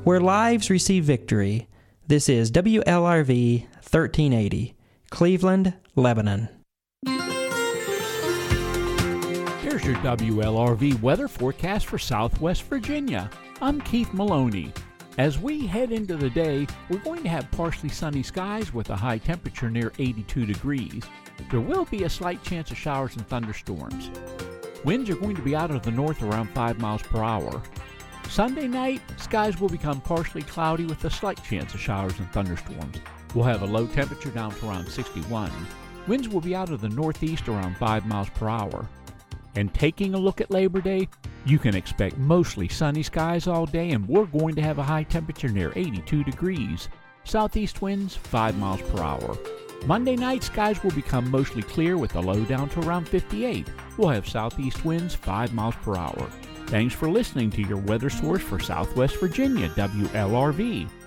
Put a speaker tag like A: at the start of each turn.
A: where lives receive victory. This is WLRV 1380, Cleveland, Lebanon.
B: Here's your WLRV weather forecast for Southwest Virginia. I'm Keith Maloney. As we head into the day, we're going to have partially sunny skies with a high temperature near 82 degrees. There will be a slight chance of showers and thunderstorms. Winds are going to be out of the north around 5 miles per hour. Sunday night, skies will become partially cloudy with a slight chance of showers and thunderstorms. We'll have a low temperature down to around 61. Winds will be out of the northeast around 5 miles per hour. And taking a look at Labor Day, you can expect mostly sunny skies all day, and we're going to have a high temperature near 82 degrees. Southeast winds 5 miles per hour. Monday night, skies will become mostly clear with a low down to around 58. We'll have southeast winds 5 miles per hour. Thanks for listening to your weather source for Southwest Virginia, WLRV.